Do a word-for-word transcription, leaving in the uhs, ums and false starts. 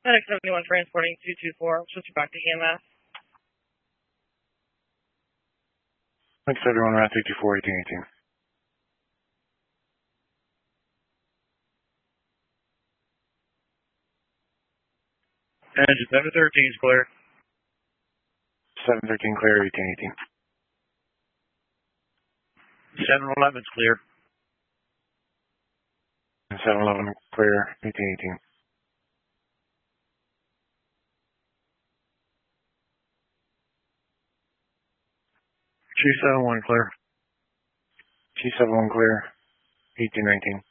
Medic seventy-one transporting two two four, switching back to E M S. Medic seventy-one, route two two four, eighteen eighteen. Engine seven thirteen is clear. seven thirteen clear, eighteen eighteen. seven eleven is clear. seven eleven clear, eighteen eighteen. G seven one clear. G seven one clear, eighteen nineteen.